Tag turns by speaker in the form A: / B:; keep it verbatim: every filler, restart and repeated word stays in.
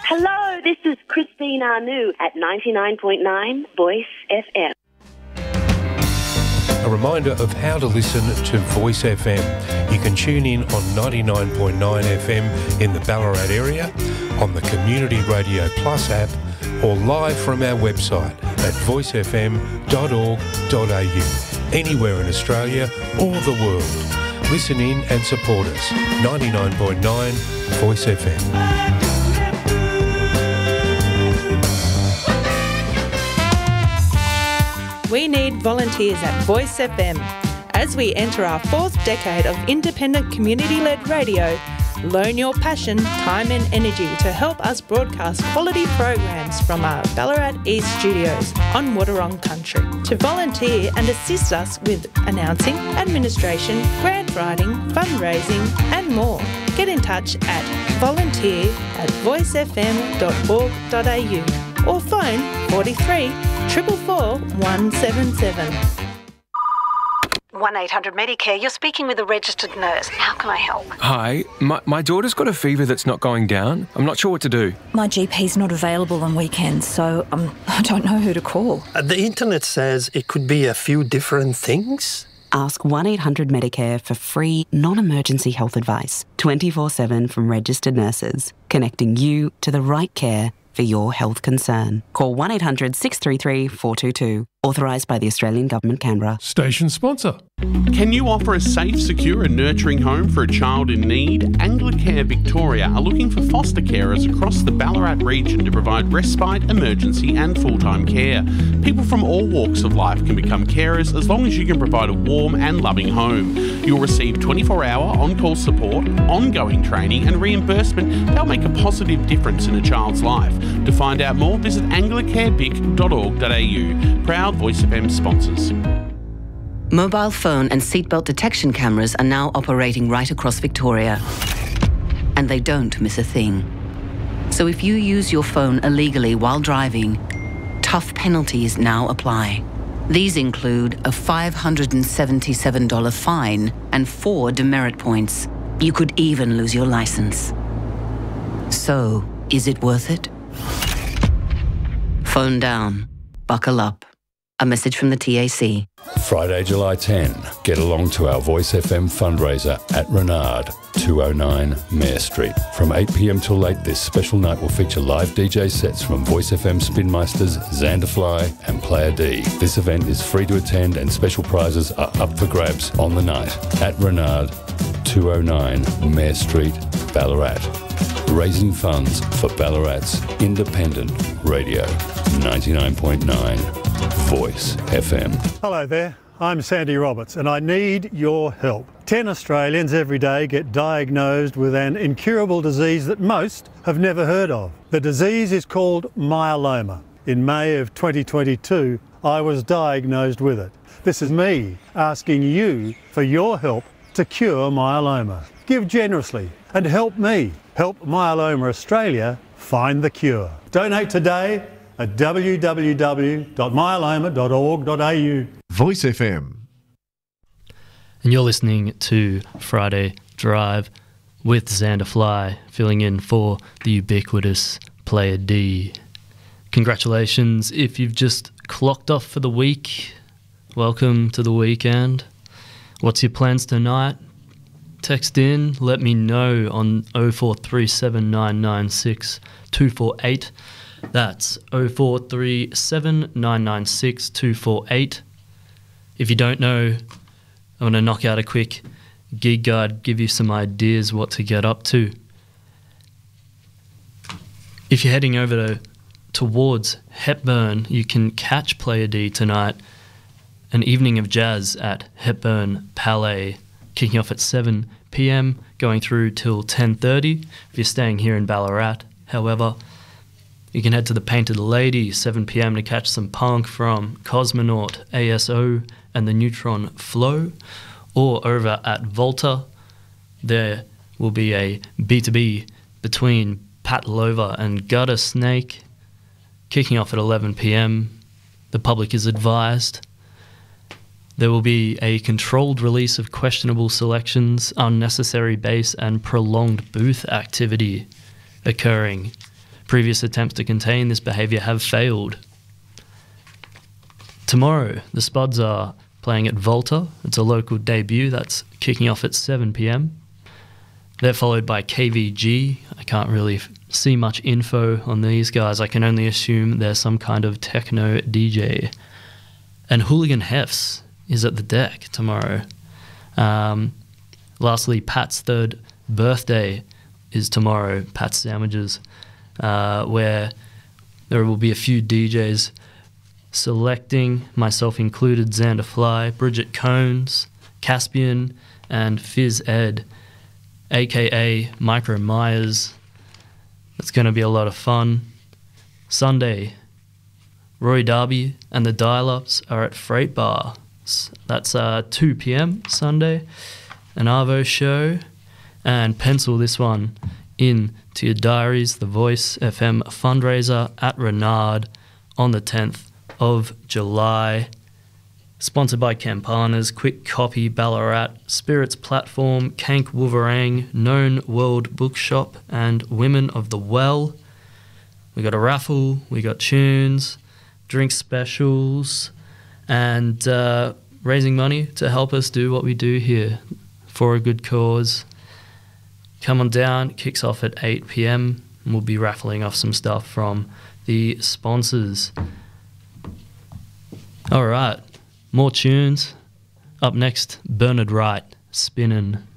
A: Hello, this is Christine Arnoux at ninety-nine point nine Voice F M.
B: A reminder of how to listen to Voice F M. You can tune in on ninety-nine point nine F M in the Ballarat area, on the Community Radio Plus app, or live from our website at voice f m dot org dot a u, anywhere in Australia or the world. Listen in and support us. ninety-nine point nine Voice F M.
C: We need volunteers at Voice F M. As we enter our fourth decade of independent community-led radio, loan your passion, time and energy to help us broadcast quality programs from our Ballarat East studios on Wadawurrung country. To volunteer and assist us with announcing, administration, grant writing, fundraising and more, get in touch at volunteer at voice f m dot org dot a u or phone forty-three, four four four, one seven seven.
D: one eight hundred Medicare, you're speaking with a registered nurse. How can I help?
E: Hi, my, my daughter's got a fever that's not going down. I'm not sure what to do.
F: My G P's not available on weekends, so um, I don't know who to call.
G: Uh, the internet says it could be a few different things.
H: Ask one eight hundred Medicare for free, non-emergency health advice, twenty-four seven from registered nurses, connecting you to the right care for your health concern. Call one eight hundred six three three four two two. Authorised by the Australian Government, Canberra.
I: Station sponsor.
J: Can you offer a safe, secure and nurturing home for a child in need? Anglicare Victoria are looking for foster carers across the Ballarat region to provide respite, emergency and full-time care. People from all walks of life can become carers as long as you can provide a warm and loving home. You'll receive twenty-four hour on-call support, ongoing training and reimbursement that'll make a positive difference in a child's life. To find out more, visit anglicare vic dot org dot a u. Proud Voice F M sponsors.
H: Mobile phone and seatbelt detection cameras are now operating right across Victoria. And they don't miss a thing. So if you use your phone illegally while driving, tough penalties now apply. These include a five hundred seventy-seven dollars fine and four demerit points. You could even lose your license. So, is it worth it? Phone down. Buckle up. A message from the T A C.
K: Friday, July tenth, get along to our Voice F M fundraiser at Renard, two oh nine Mayor Street. From eight p m till eight, this special night will feature live D J sets from Voice F M Spinmeisters, Xanderfly and Player D. This event is free to attend and special prizes are up for grabs on the night at Renard, two oh nine Mayor Street, Ballarat. Raising funds for Ballarat's independent radio, ninety-nine point nine Voice F M.
L: Hello there, I'm Sandy Roberts and I need your help. Ten Australians every day get diagnosed with an incurable disease that most have never heard of. The disease is called myeloma. In May of twenty twenty-two, I was diagnosed with it. This is me asking you for your help to cure myeloma. Give generously and help me help Myeloma Australia find the cure. Donate today at w w w dot myeloma dot org dot a u.
I: Voice F M.
M: And you're listening to Friday Drive with Xander Fly, filling in for the ubiquitous Player D. Congratulations if you've just clocked off for the week. Welcome to the weekend. What's your plans tonight? Text in, let me know on oh four three seven nine nine six two four eight. That's oh four three seven nine nine six two four eight. If you don't know, I'm going to knock out a quick gig guide, give you some ideas what to get up to. If you're heading over to, towards Hepburn, you can catch Player D tonight, an evening of jazz at Hepburn Palais, kicking off at seven p m, going through till ten thirty. If you're staying here in Ballarat, however, you can head to the Painted Lady, seven p m, to catch some punk from Cosmonaut, A S O and the Neutron Flow, or over at Volta, there will be a B two B between Pat Lover and Gutter Snake, kicking off at eleven p m. The public is advised. There will be a controlled release of questionable selections, unnecessary bass and prolonged booth activity occurring Previous attempts to contain this behaviour have failed. Tomorrow, the Spuds are playing at Volta. It's a local debut that's kicking off at seven p m. They're followed by K V G. I can't really f- see much info on these guys. I can only assume they're some kind of techno D J. And Hooligan Hefts is at the deck tomorrow. Um, lastly, Pat's third birthday is tomorrow, Pat's Sandwiches, uh, where there will be a few D Js selecting, myself included, Xander Fly, Bridget Cones, Caspian, and Fizz Ed, aka Micro Myers. That's going to be a lot of fun. Sunday, Roy Darby and the Dial-Ups are at Freight Bar. That's uh, two p m Sunday, an Arvo show. And pencil this one in to your diaries, the Voice F M fundraiser at Renard on the tenth of July. Sponsored by Campanas, Quick Copy, Ballarat, Spirits Platform, Kank Wolverang, Known World Bookshop, and Women of the Well. We got a raffle, we got tunes, drink specials, and uh, raising money to help us do what we do here for a good cause. Come on down, it kicks off at eight p m, and we'll be raffling off some stuff from the sponsors. All right, more tunes. Up next, Bernard Wright, Spinnin'.